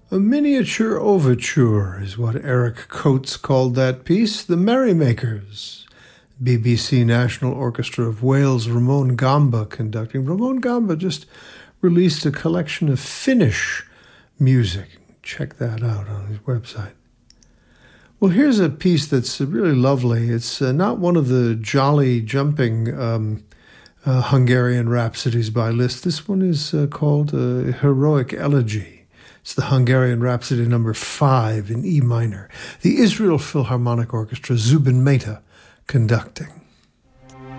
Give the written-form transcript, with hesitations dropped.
A miniature overture is what Eric Coates called that piece, The Merrymakers. BBC National Orchestra of Wales, Ramon Gamba conducting. Ramon Gamba just released a collection of Finnish music. Check that out on his website. Well, here's a piece that's really lovely. It's not one of the jolly jumping Hungarian rhapsodies by Liszt. This one is called Heroic Elegy. It's the Hungarian Rhapsody number 5 in E minor. The Israel Philharmonic Orchestra, Zubin Mehta conducting.